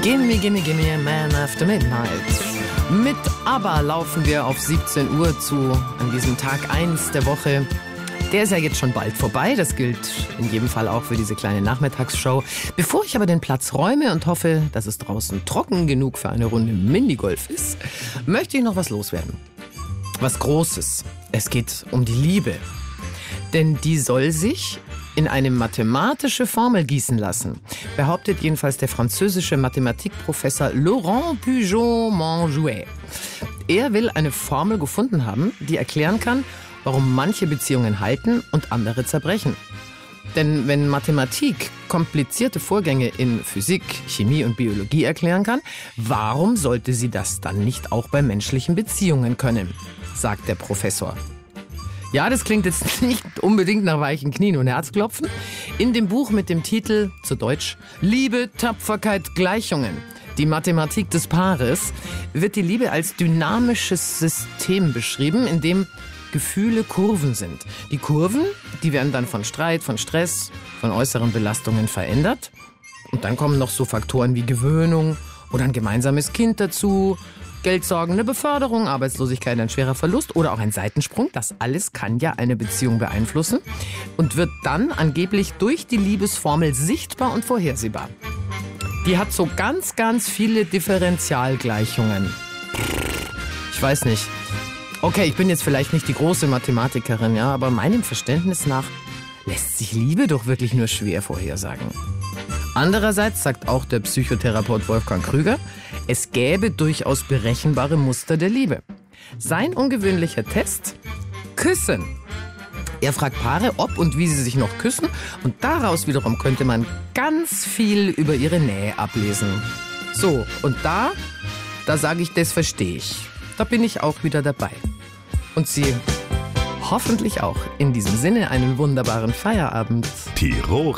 Gimme, Man After Midnight. Mit ABBA laufen wir auf 17 Uhr zu, an diesem Tag 1 der Woche. Der ist ja jetzt schon bald vorbei, das gilt in jedem Fall auch für diese kleine Nachmittagsshow. Bevor ich aber den Platz räume und hoffe, dass es draußen trocken genug für eine Runde Minigolf ist, möchte ich noch was loswerden. Was Großes. Es geht um die Liebe. Denn die soll sich in eine mathematische Formel gießen lassen, behauptet jedenfalls der französische Mathematikprofessor Laurent Pujon-Manjouet. Er will eine Formel gefunden haben, die erklären kann, warum manche Beziehungen halten und andere zerbrechen. Denn wenn Mathematik komplizierte Vorgänge in Physik, Chemie und Biologie erklären kann, warum sollte sie das dann nicht auch bei menschlichen Beziehungen können, sagt der Professor. Ja, das klingt jetzt nicht unbedingt nach weichen Knien und Herzklopfen. In dem Buch mit dem Titel, zu Deutsch, Liebe, Tapferkeit, Gleichungen, die Mathematik des Paares, wird die Liebe als dynamisches System beschrieben, in dem Gefühle Kurven sind. Die Kurven, die werden dann von Streit, von Stress, von äußeren Belastungen verändert. Und dann kommen noch so Faktoren wie Gewöhnung oder ein gemeinsames Kind dazu, Geldsorgen, eine Beförderung, Arbeitslosigkeit, ein schwerer Verlust oder auch ein Seitensprung. Das alles kann ja eine Beziehung beeinflussen und wird dann angeblich durch die Liebesformel sichtbar und vorhersehbar. Die hat so ganz, ganz viele Differentialgleichungen. Ich weiß nicht. Okay, ich bin jetzt vielleicht nicht die große Mathematikerin, ja, aber meinem Verständnis nach lässt sich Liebe doch wirklich nur schwer vorhersagen. Andererseits sagt auch der Psychotherapeut Wolfgang Krüger, es gäbe durchaus berechenbare Muster der Liebe. Sein ungewöhnlicher Test? Küssen. Er fragt Paare, ob und wie sie sich noch küssen, und daraus wiederum könnte man ganz viel über ihre Nähe ablesen. So, und da sage ich, das verstehe ich. Da bin ich auch wieder dabei. Und Sie hoffentlich auch. In diesem Sinne einen wunderbaren Feierabend. Tirol.